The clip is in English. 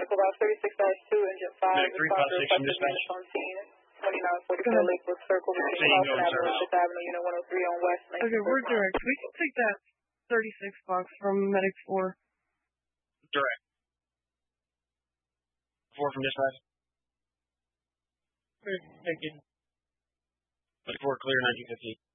Medical Box 36-2, Engine 5, Medic 356 from dispatch. on scene. 2944 Lakewood Circle, between Austin Avenue and 5th Avenue, Unit 103 on West. Okay, we're direct. We can take that 36 box from Medic 4. Direct. 4 from dispatch. Medic 4, clear 1950.